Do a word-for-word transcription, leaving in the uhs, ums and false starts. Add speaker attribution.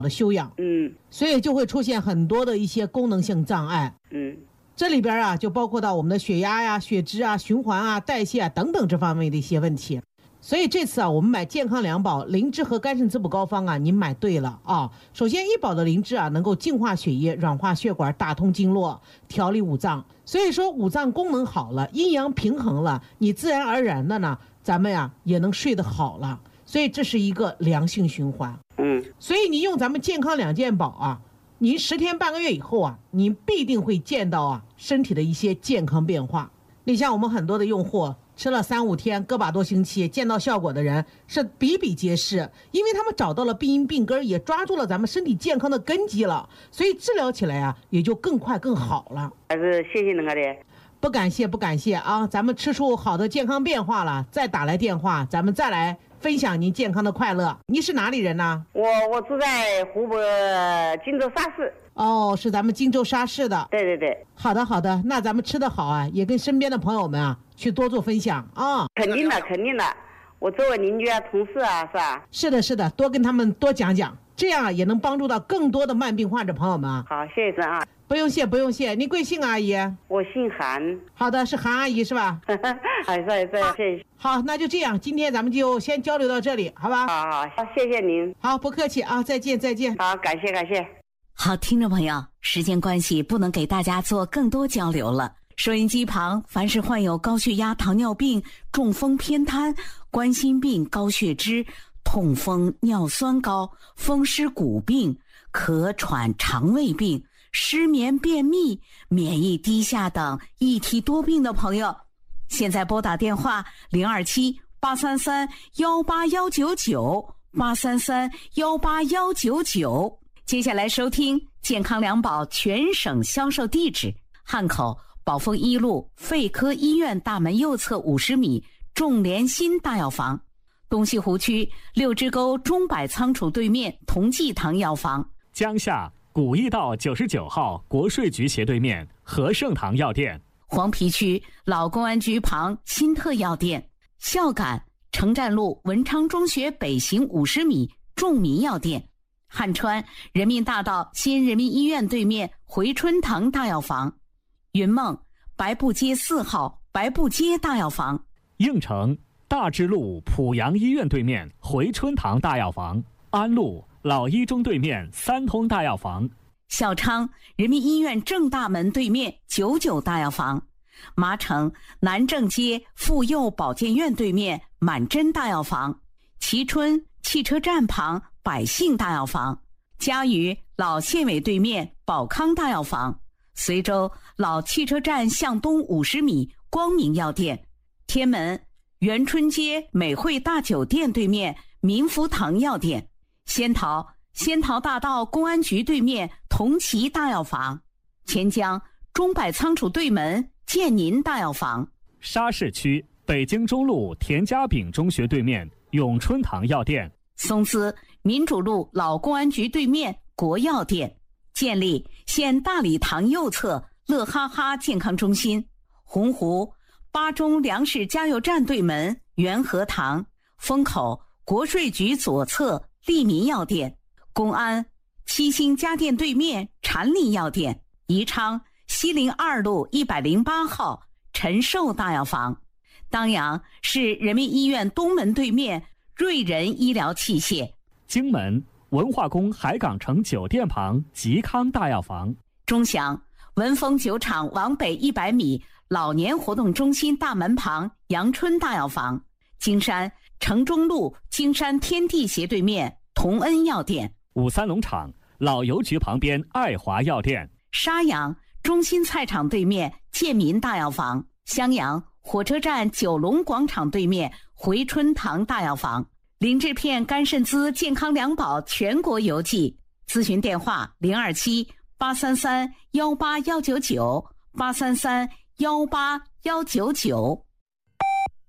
Speaker 1: 的修养，
Speaker 2: 嗯，
Speaker 1: 所以就会出现很多的一些功能性障碍，
Speaker 2: 嗯，
Speaker 1: 这里边啊就包括到我们的血压呀、血脂啊、循环啊、代谢啊等等这方面的一些问题。所以这次啊，我们买健康两宝灵芝和肝肾滋补膏方啊，您买对了啊。首先一宝的灵芝啊，能够净化血液、软化血管、打通经络、调理五脏。所以说五脏功能好了，阴阳平衡了，你自然而然的呢，咱们呀也能睡得好了。所以这是一个良性循环。
Speaker 2: 嗯，
Speaker 1: 所以你用咱们健康两件宝啊，您十天半个月以后啊，您必定会见到啊身体的一些健康变化。你像我们很多的用户吃了三五天个把多星期见到效果的人是比比皆是，因为他们找到了病因病根，也抓住了咱们身体健康的根基了，所以治疗起来啊也就更快更好了。
Speaker 2: 还是谢谢那个的。
Speaker 1: 不感谢不感谢啊，咱们吃出好的健康变化了再打来电话，咱们再来分享您健康的快乐。你是哪里人呢？
Speaker 2: 我我住在湖北荆州沙市。
Speaker 1: 哦，是咱们荆州沙市的。
Speaker 2: 对对对。
Speaker 1: 好的好的，那咱们吃得好啊，也跟身边的朋友们啊去多做分享啊。
Speaker 2: 肯定的肯定的，我作为邻居啊同事啊是吧？
Speaker 1: 是的是的，多跟他们多讲讲，这样也能帮助到更多的慢病患者朋友们啊。
Speaker 2: 好，谢谢啊。
Speaker 1: 不用谢不用谢，您贵姓啊阿姨？
Speaker 2: 我姓韩。
Speaker 1: 好的，是韩阿姨是吧？
Speaker 2: 还是还是谢谢。
Speaker 1: 好，那就这样，今天咱们就先交流到这里，好吧？
Speaker 2: 好好好，谢谢您。
Speaker 1: 好，不客气啊，再见再见。
Speaker 2: 好，感谢感谢。
Speaker 3: 好，听众朋友，时间关系不能给大家做更多交流了。收音机旁凡是患有高血压、糖尿病、中风偏瘫、冠心病、高血脂、痛风、尿酸高、风湿骨病、咳喘、肠胃病、失眠、便秘、免疫低下等一体多病的朋友，现在拨打电话零二七八三三幺八幺九九八三三幺八幺九九。接下来收听健康两宝全省销售地址：汉口宝丰一路肺科医院大门右侧五十米众联心大药房，东西湖区六支沟中百仓储对面同济堂药房，
Speaker 4: 江夏古驿道九十九号国税局斜对面和盛堂药店，
Speaker 3: 黄陂区老公安局旁新特药店，孝感城站路文昌中学北行五十米众民药店，汉川人民大道新人民医院对面回春堂大药房，云梦白布街四号白布街大药房，
Speaker 4: 应城大智路濮阳医院对面回春堂大药房，安路老一中对面三通大药房，
Speaker 3: 孝昌人民医院正大门对面九九大药房，麻城南正街妇幼保健院对面满珍大药房，蕲春汽车站旁百姓大药房，嘉鱼老县委对面宝康大药房，随州老汽车站向东五十米光明药店，天门元春街美汇大酒店对面民福堂药店，仙桃仙桃大道公安局对面同齐大药房，钱江中百仓储对门建宁大药房，
Speaker 4: 沙市区北京中路田家炳中学对面永春堂药店，
Speaker 3: 松滋民主路老公安局对面国药店，建立县大礼堂右侧乐哈哈健康中心，洪湖八中粮食加油站对门元和堂，风口国税局左侧利民药店，公安七星家电对面禅林药店，宜昌西陵二路一百零八号陈寿大药房，当阳市人民医院东门对面瑞仁医疗器械，
Speaker 4: 荆门文化宫海港城酒店旁吉康大药房，
Speaker 3: 钟祥文峰酒厂往北一百米老年活动中心大门旁阳春大药房，金山城中路金山天地斜对面同恩药店，
Speaker 4: 五三农场老邮局旁边爱华药店，
Speaker 3: 沙阳中心菜场对面建民大药房，襄阳火车站九龙广场对面回春堂大药房，林志片肝肾滋健康两宝全国邮寄，咨询电话零二七八三三幺八幺九九八三三幺八幺九九。